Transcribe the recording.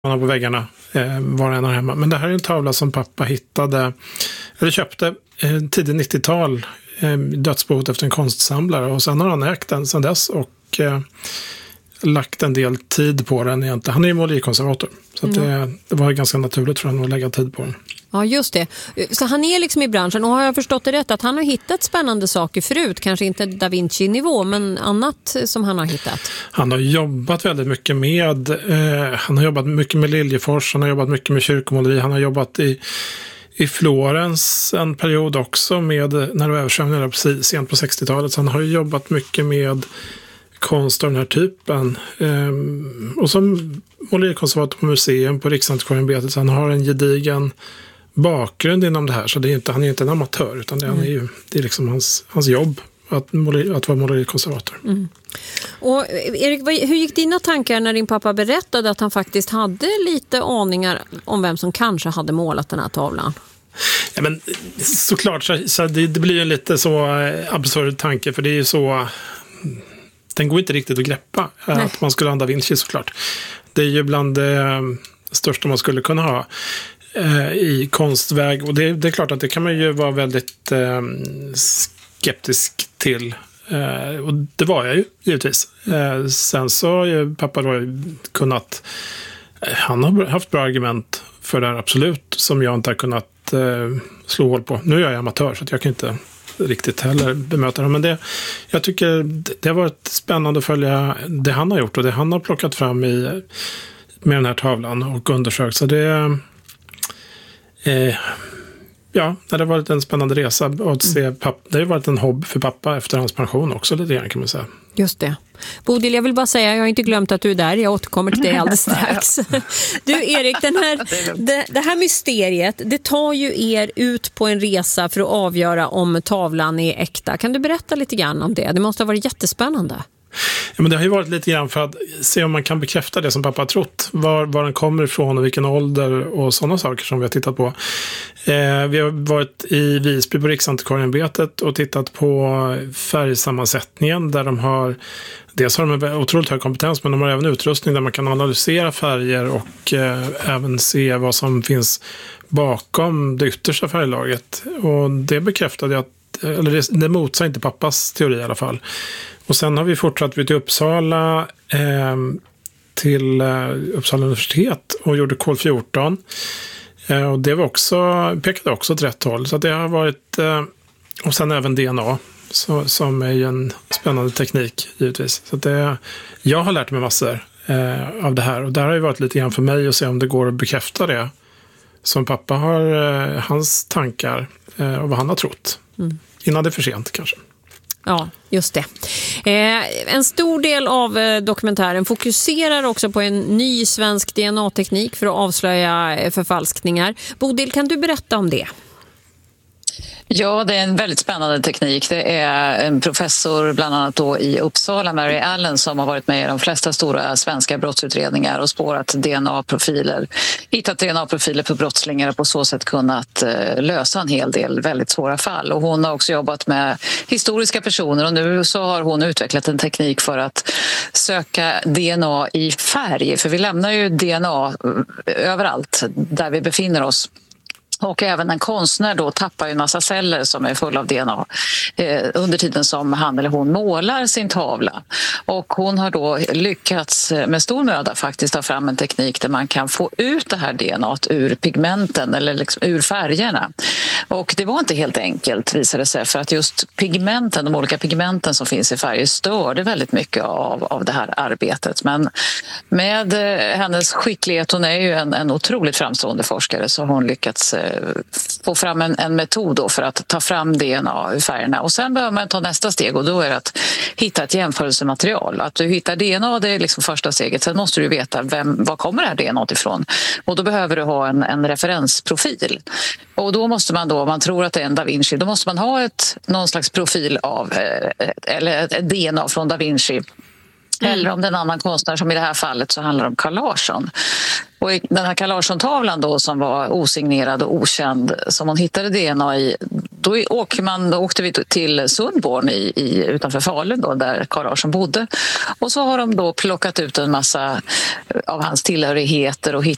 på väggarna var en hemma. Men det här är en tavla som pappa hittade, eller köpte tidigt 90-tal, dödsboet efter en konstsamlare. Och sen har han ägt den sedan dess och lagt en del tid på den egentligen. Han är ju målerikonservator. Så att det var ganska naturligt för honom att lägga tid på den. Ja, just det. Så han är liksom i branschen, och har jag förstått det rätt att han har hittat spännande saker förut, kanske inte Da Vinci-nivå, men annat som han har hittat? Han har jobbat väldigt mycket med, han har jobbat mycket med Liljefors, han har jobbat mycket med kyrkomåleri, han har jobbat i Florens en period också med, när det var översvämningar sent på 60-talet, så han har jobbat mycket med konst av den här typen. Och som målerikonservator på museum, på Riksantikvarieämbetet, så han har en gedigen bakgrund inom det här, så han är inte en amatör, utan det är liksom hans jobb att vara målerikonservator. Och Erik, hur gick dina tankar när din pappa berättade att han faktiskt hade lite aningar om vem som kanske hade målat den här tavlan? Ja, men såklart så det blir en lite så absurd tanke, för det är ju så, den går inte riktigt att greppa att man skulle ha Da Vinci, såklart. Det är ju bland det största man skulle kunna ha i konstväg, och det är klart att det kan man ju vara väldigt skeptisk till, och det var jag ju givetvis. Sen så har ju pappa då kunnat, han har haft bra argument för det här, absolut, som jag inte har kunnat slå hål på. Nu är jag amatör, så att jag kan inte riktigt heller bemöta dem, men jag tycker det har varit spännande att följa det han har gjort och det han har plockat fram med den här tavlan och undersökt. Så det har varit en spännande resa att se det har varit en hobby för pappa efter hans pension också, lite grann kan man säga. Just det. Bodil, jag vill bara säga, jag har inte glömt att du är där. Jag återkommer till dig alldeles strax. Du Erik, det här mysteriet, det tar ju er ut på en resa för att avgöra om tavlan är äkta. Kan du berätta lite grann om det? Det måste ha varit jättespännande. Ja, men det har ju varit lite grann för att se om man kan bekräfta det som pappa har trott. Var den kommer ifrån och vilken ålder och sådana saker som vi har tittat på. Vi har varit i Visby på Riksantikvarieämbetet och tittat på färgsammansättningen där dels har de en otroligt hög kompetens, men de har även utrustning där man kan analysera färger och även se vad som finns bakom det yttersta färglaget. Och det bekräftade det motsäger inte pappas teori i alla fall. Och sen har vi fortsatt till Uppsala, till Uppsala universitet och gjorde kol 14. Och det pekade också åt rätt håll. Så det har varit, och sen även DNA som är en spännande teknik givetvis. Så jag har lärt mig massor av det här. Och där har det varit lite grann för mig att se om det går att bekräfta det som pappa har, hans tankar och vad han har trott. Innan det är för sent kanske. Ja, just det. En stor del av dokumentären fokuserar också på en ny svensk DNA-teknik för att avslöja förfalskningar. Bodil, kan du berätta om det? Ja, det är en väldigt spännande teknik. Det är en professor bland annat då i Uppsala, Mary Allen, som har varit med i de flesta stora svenska brottsutredningar och spårat DNA-profiler, hittat DNA-profiler på brottslingar och på så sätt kunnat lösa en hel del väldigt svåra fall. Och hon har också jobbat med historiska personer och nu så har hon utvecklat en teknik för att söka DNA i färg. För vi lämnar ju DNA överallt där vi befinner oss. Och även en konstnär då tappar ju en massa celler som är fulla av DNA under tiden som han eller hon målar sin tavla. Och hon har då lyckats med stor möda faktiskt ta fram en teknik där man kan få ut det här DNAt ur pigmenten eller liksom ur färgerna. Och det var inte helt enkelt, visade det sig, för att just pigmenten, de olika pigmenten som finns i färger störde väldigt mycket av det här arbetet. Men med hennes skicklighet, hon är ju en otroligt framstående forskare, så har hon lyckats få fram en metod då för att ta fram DNA ur färgerna. Och sen behöver man ta nästa steg och då är det att hitta ett jämförelsematerial. Att du hittar DNA, det är liksom första steget. Sen måste du veta var kommer det här DNA ifrån. Och då behöver du ha en referensprofil. Och då måste man då, om man tror att det är en Da Vinci, då måste man ha någon slags profil av eller ett DNA från Da Vinci. Eller om det är en annan konstnär, som i det här fallet så handlar det om Carl Larsson. Och i den här Carl Larsson-tavlan då, som var osignerad och okänd, som hon hittade DNA i, då åkte vi till Sundborn utanför Falun då, där Carl Larsson bodde. Och så har de då plockat ut en massa av hans tillhörigheter och